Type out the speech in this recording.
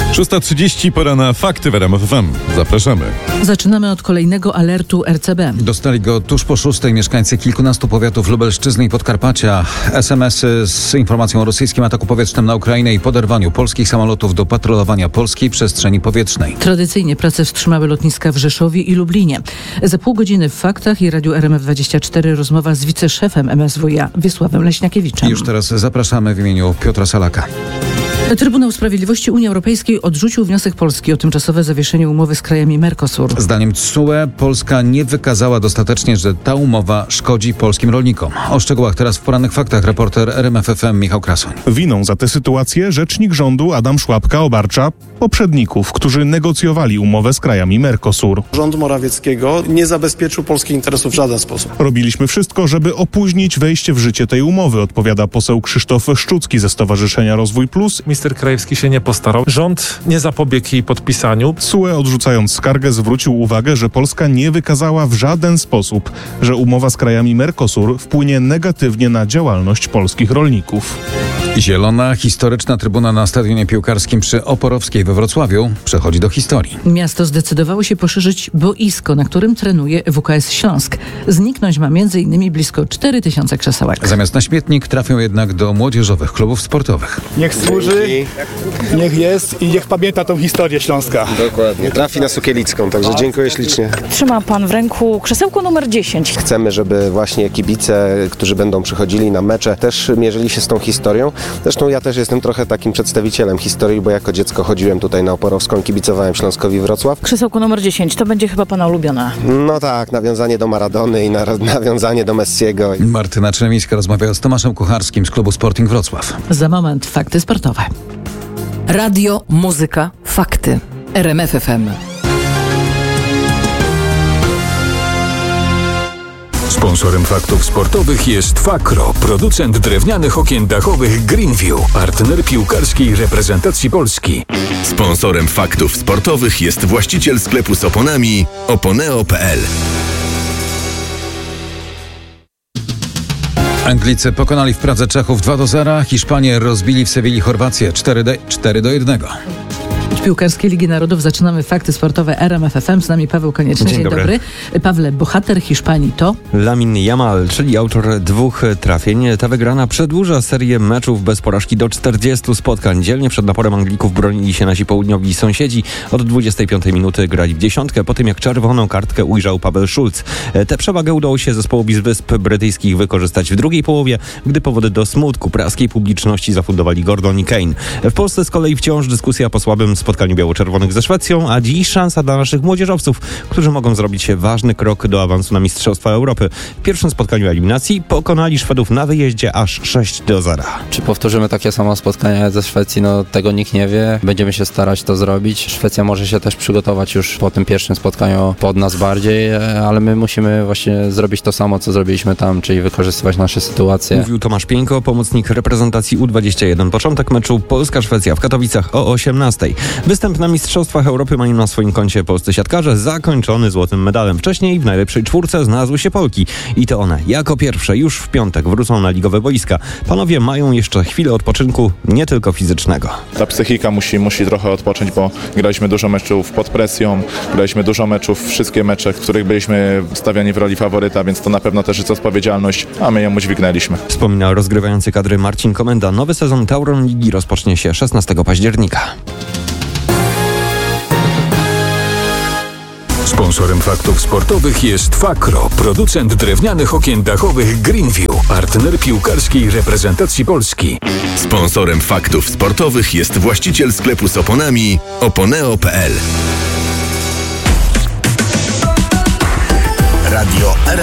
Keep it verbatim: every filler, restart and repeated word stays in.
szósta trzydzieści, pora na fakty w R M F F M. Zapraszamy. Zaczynamy od kolejnego alertu R C B. Dostali go tuż po szóstej mieszkańcy kilkunastu powiatów Lubelszczyzny i Podkarpacia. es em esy z informacją o rosyjskim ataku powietrznym na Ukrainę i poderwaniu polskich samolotów do patrolowania polskiej przestrzeni powietrznej. Tradycyjnie prace wstrzymały lotniska w Rzeszowie i Lublinie. Za pół godziny w Faktach i Radiu R M F dwadzieścia cztery rozmowa z wiceszefem M S W iA Wiesławem Leśniakiewiczem. I już teraz zapraszamy w imieniu Piotra Salaka. Trybunał Sprawiedliwości Unii Europejskiej odrzucił wniosek Polski o tymczasowe zawieszenie umowy z krajami Mercosur. Zdaniem T S U E Polska nie wykazała dostatecznie, że ta umowa szkodzi polskim rolnikom. O szczegółach teraz w porannych faktach reporter R M F F M Michał Krasoń. Winą za tę sytuację rzecznik rządu Adam Szłapka obarcza poprzedników, którzy negocjowali umowę z krajami Mercosur. Rząd Morawieckiego nie zabezpieczył polskich interesów w żaden sposób. Robiliśmy wszystko, żeby opóźnić wejście w życie tej umowy, odpowiada poseł Krzysztof Szczucki ze Stowarzyszenia Rozwój Plus. Minister Krajewski się nie postarał. Rząd nie zapobiegł jej podpisaniu. T S U E, odrzucając skargę, zwrócił uwagę, że Polska nie wykazała w żaden sposób, że umowa z krajami Mercosur wpłynie negatywnie na działalność polskich rolników. Zielona, historyczna trybuna na stadionie piłkarskim przy Oporowskiej we Wrocławiu przechodzi do historii. Miasto zdecydowało się poszerzyć boisko, na którym trenuje W K S Śląsk. Zniknąć ma między innymi blisko cztery tysiące krzesełek. Zamiast na śmietnik trafią jednak do młodzieżowych klubów sportowych. Niech służy, niech jest i niech pamięta tą historię Śląska. Dokładnie. Trafi na Sukielicką, także dziękuję ślicznie. Trzyma pan w ręku krzesełko numer dziesięć. Chcemy, żeby właśnie kibice, którzy będą przychodzili na mecze, też mierzyli się z tą historią. Zresztą ja też jestem trochę takim przedstawicielem historii, bo jako dziecko chodziłem tutaj na Oporowską, kibicowałem Śląskowi Wrocław. Krzesełko numer dziesięć, to będzie chyba pana ulubione. No tak, nawiązanie do Maradony i na, nawiązanie do Messiego. Martyna Czerwińska rozmawiała z Tomaszem Kucharskim z klubu Sporting Wrocław. Za moment fakty sportowe. Radio, muzyka, fakty. R M F F M. Sponsorem faktów sportowych jest Fakro, producent drewnianych okien dachowych Greenview, partner piłkarskiej reprezentacji Polski. Sponsorem faktów sportowych jest właściciel sklepu z oponami oponeo kropka p l. Anglicy pokonali w Pradze Czechów dwa do zera, Hiszpanie rozbili w Sewilli Chorwację cztery do jednego. Od Piłkarskiej Ligi Narodów zaczynamy fakty sportowe R M F F M. Z nami Paweł Konieczny. Dzień, Dzień dobry. dobry. Pawle, bohater Hiszpanii to? Lamine Yamal, czyli autor dwóch trafień. Ta wygrana przedłuża serię meczów bez porażki do czterdziestu spotkań. Dzielnie przed naporem Anglików bronili się nasi południowi sąsiedzi. Od dwudziestej piątej minuty grali w dziesiątkę, po tym jak czerwoną kartkę ujrzał Paweł Schulz. Tę przewagę udało się zespołowi z Wysp Brytyjskich wykorzystać w drugiej połowie, gdy powody do smutku praskiej publiczności zafundowali Gordon i Kane. W Polsce z kolei wciąż dyskusja po słabym spotkaniu biało-czerwonych ze Szwecją, a dziś szansa dla naszych młodzieżowców, którzy mogą zrobić ważny krok do awansu na Mistrzostwa Europy. W pierwszym spotkaniu eliminacji pokonali Szwedów na wyjeździe aż sześć do zera. Czy powtórzymy takie samo spotkanie ze Szwecji? No tego nikt nie wie. Będziemy się starać to zrobić. Szwecja może się też przygotować już po tym pierwszym spotkaniu pod nas bardziej, ale my musimy właśnie zrobić to samo, co zrobiliśmy tam, czyli wykorzystywać nasze sytuacje. Mówił Tomasz Pieńko, pomocnik reprezentacji U dwadzieścia jeden. Początek meczu Polska-Szwecja w Katowicach o osiemnastej. Występ na Mistrzostwach Europy mają na swoim koncie polscy siatkarze, zakończony złotym medalem. Wcześniej w najlepszej czwórce znalazły się Polki i to one jako pierwsze już w piątek wrócą na ligowe boiska. Panowie mają jeszcze chwilę odpoczynku, nie tylko fizycznego. Ta psychika musi, musi trochę odpocząć, bo graliśmy dużo meczów pod presją, graliśmy dużo meczów, wszystkie mecze, w których byliśmy stawiani w roli faworyta, więc to na pewno też jest odpowiedzialność, a my ją udźwignęliśmy. Wspomina rozgrywający kadry Marcin Komenda. Nowy sezon Tauron Ligi rozpocznie się szesnastego października. Sponsorem faktów sportowych jest Fakro, producent drewnianych okien dachowych Greenview, partner piłkarskiej reprezentacji Polski. Sponsorem faktów sportowych jest właściciel sklepu z oponami oponeo kropka p l. Radio